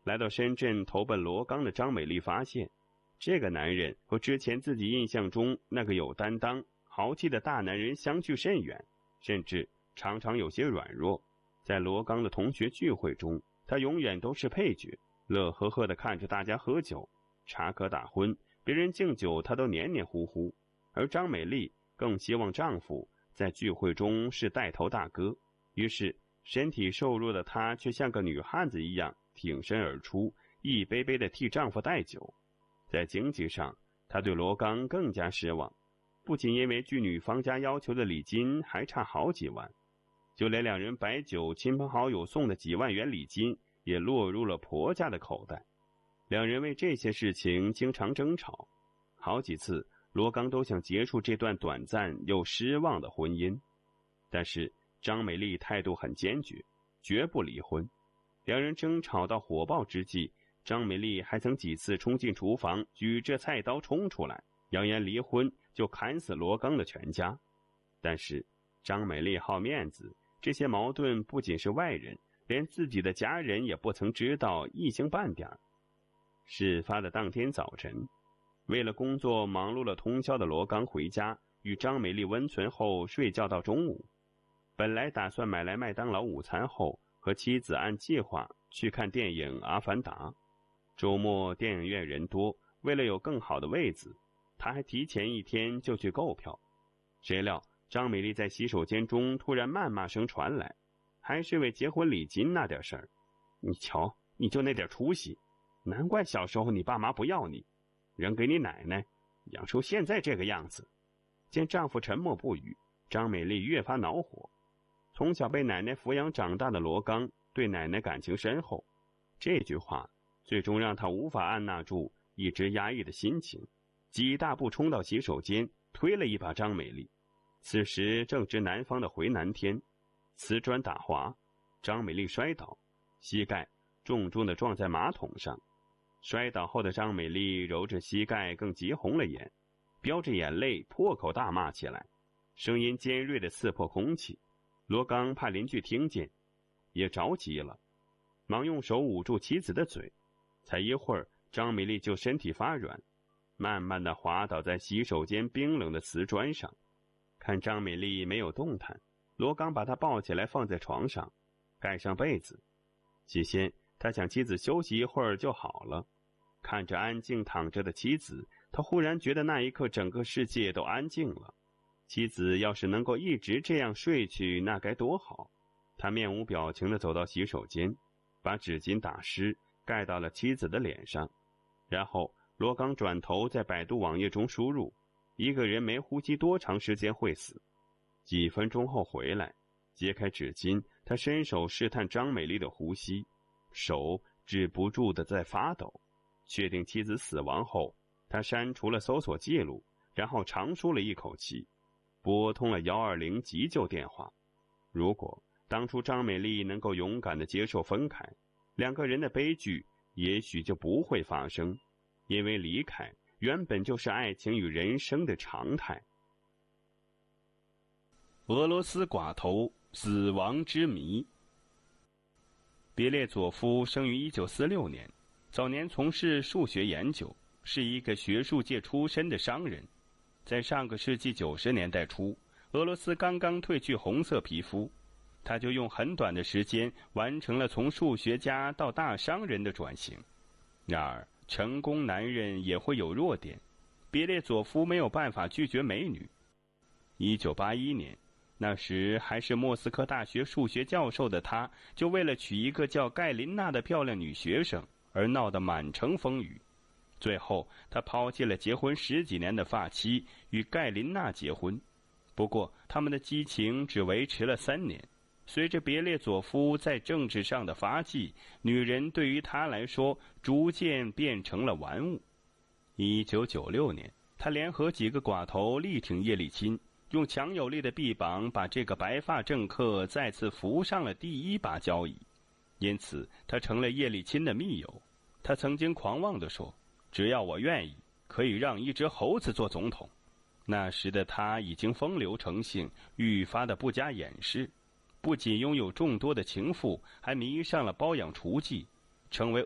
来到深圳投奔罗刚的张美丽发现，这个男人和之前自己印象中那个有担当、豪气的大男人相距甚远，甚至常常有些软弱。在罗刚的同学聚会中，他永远都是配角，乐呵呵地看着大家喝酒，插科打诨，别人敬酒他都黏黏糊糊。而张美丽更希望丈夫在聚会中是带头大哥，于是身体瘦弱的她却像个女汉子一样挺身而出，一杯杯地替丈夫带酒。在经济上，她对罗刚更加失望，不仅因为据女方家要求的礼金还差好几万，就连两人摆酒亲朋好友送的几万元礼金也落入了婆家的口袋。两人为这些事情经常争吵，好几次罗刚都想结束这段短暂又失望的婚姻，但是张美丽态度很坚决，绝不离婚。两人争吵到火爆之际，张美丽还曾几次冲进厨房，举着菜刀冲出来，扬言离婚就砍死罗刚的全家。但是张美丽好面子，这些矛盾不仅是外人，连自己的家人也不曾知道一星半点。事发的当天早晨，为了工作忙碌了通宵的罗刚回家，与张美丽温存后睡觉到中午。本来打算买来麦当劳午餐后，和妻子按计划去看电影《阿凡达》。周末电影院人多，为了有更好的位子，他还提前一天就去购票。谁料张美丽在洗手间中突然谩骂声传来，还是为结婚礼金那点事儿。你瞧，你就那点出息，难怪小时候你爸妈不要你，扔给你奶奶，养出现在这个样子。见丈夫沉默不语，张美丽越发恼火。从小被奶奶抚养长大的罗刚对奶奶感情深厚，这句话最终让他无法按捺住一直压抑的心情，几大步冲到洗手间，推了一把张美丽。此时正值南方的回南天，瓷砖打滑，张美丽摔倒，膝盖重重地撞在马桶上。摔倒后的张美丽揉着膝盖，更急红了眼，飙着眼泪破口大骂起来，声音尖锐地刺破空气。罗刚怕邻居听见，也着急了，忙用手捂住妻子的嘴。才一会儿，张美丽就身体发软，慢慢地滑倒在洗手间冰冷的瓷砖上。看张美丽没有动弹，罗刚把她抱起来放在床上，盖上被子。起先他想妻子休息一会儿就好了，看着安静躺着的妻子，他忽然觉得那一刻整个世界都安静了。妻子要是能够一直这样睡去，那该多好。他面无表情地走到洗手间，把纸巾打湿，盖到了妻子的脸上。然后罗刚转头在百度网页中输入，一个人没呼吸多长时间会死。几分钟后回来，揭开纸巾，他伸手试探张美丽的呼吸，手止不住地在发抖。确定妻子死亡后，他删除了搜索记录，然后长舒了一口气，拨通了120急救电话。如果当初张美丽能够勇敢地接受分开，两个人的悲剧也许就不会发生，因为离开原本就是爱情与人生的常态。俄罗斯寡头死亡之谜。别列佐夫生于1946年，早年从事数学研究，是一个学术界出身的商人。在上个世纪90年代初，俄罗斯刚刚褪去红色皮肤，他就用很短的时间完成了从数学家到大商人的转型。然而成功男人也会有弱点，别列佐夫没有办法拒绝美女。1981年，那时还是莫斯科大学数学教授的他，就为了娶一个叫盖琳娜的漂亮女学生而闹得满城风雨。最后他抛弃了结婚10几年的发妻，与盖琳娜结婚。不过他们的激情只维持了3年。随着别列佐夫在政治上的发迹，女人对于他来说逐渐变成了玩物。1996年，他联合几个寡头力挺叶利钦，用强有力的臂膀把这个白发政客再次扶上了第一把交椅。因此他成了叶利钦的密友。他曾经狂妄地说，只要我愿意，可以让一只猴子做总统。那时的他已经风流成性，愈发的不加掩饰，不仅拥有众多的情妇，还迷上了包养雏妓，成为